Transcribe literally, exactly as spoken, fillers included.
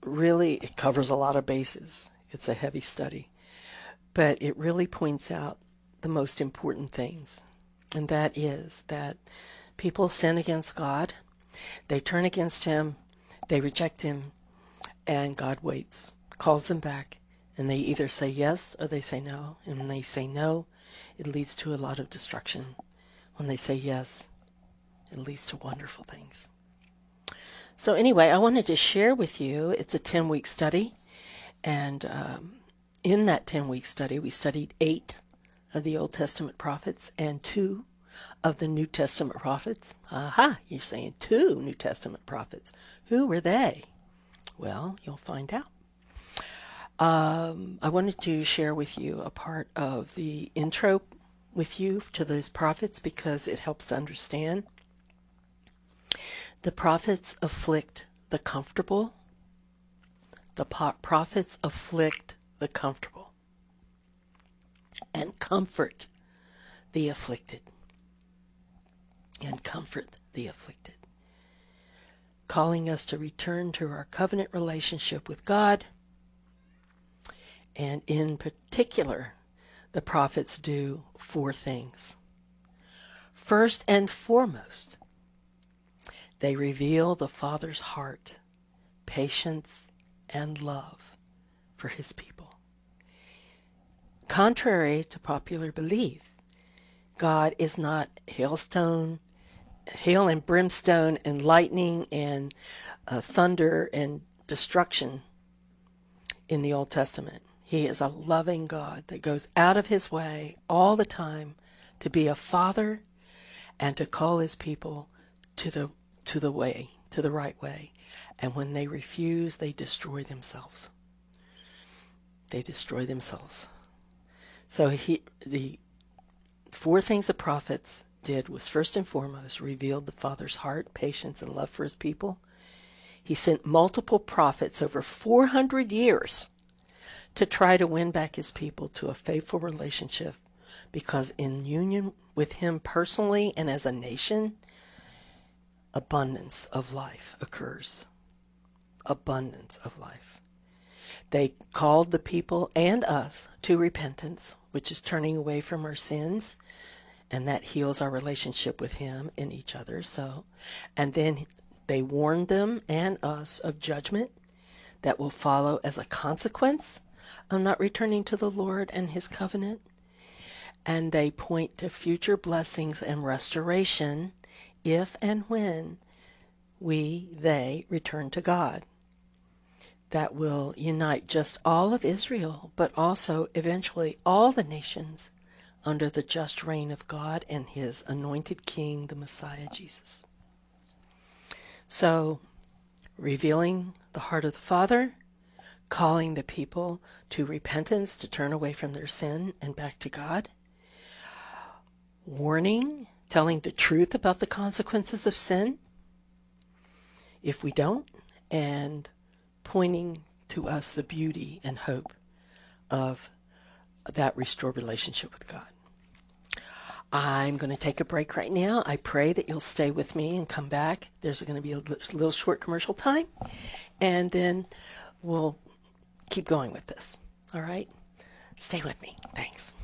really, it covers a lot of bases. It's a heavy study, but it really points out the most important things, and that is that people sin against God, they turn against Him, they reject Him, and God waits, calls them back, and they either say yes or they say no. And when they say no, it leads to a lot of destruction. When they say yes, it leads to wonderful things. So anyway, I wanted to share with you, it's a ten-week study, and um, in that ten-week study, we studied eight of the Old Testament prophets and two of the New Testament prophets. Aha, you're saying two New Testament prophets. Who were they? Well, you'll find out. Um, I wanted to share with you a part of the intro with you to these prophets because it helps to understand. The prophets afflict the comfortable. The po- prophets afflict the comfortable and comfort the afflicted. And comfort the afflicted. Calling us to return to our covenant relationship with God. And in particular, the prophets do four things. First and foremost, they reveal the Father's heart, patience, and love for His people. Contrary to popular belief, God is not hailstone, hail and brimstone and lightning and uh, thunder and destruction in the Old Testament. He is a loving God that goes out of His way all the time to be a father and to call His people to the to the way, to the right way. And when they refuse, they destroy themselves. They destroy themselves. So he, the four things the prophets did was first and foremost revealed the Father's heart, patience, and love for His people. He sent multiple prophets over four hundred years to try to win back His people to a faithful relationship, because in union with Him personally and as a nation, abundance of life occurs. Abundance of life. They called the people and us to repentance, which is turning away from our sins, and that heals our relationship with Him and each other. So, and then they warned them and us of judgment that will follow as a consequence of not returning to the Lord and His covenant. And they point to future blessings and restoration if and when we, they, return to God. That will unite just all of Israel, but also eventually all the nations under the just reign of God and His anointed King, the Messiah, Jesus. So, revealing the heart of the Father, calling the people to repentance, to turn away from their sin and back to God, warning, telling the truth about the consequences of sin if we don't, and pointing to us the beauty and hope of that restored relationship with God. I'm going to take a break right now. I pray that you'll stay with me and come back. There's going to be a little short commercial time, and then we'll keep going with this. All right? Stay with me. Thanks.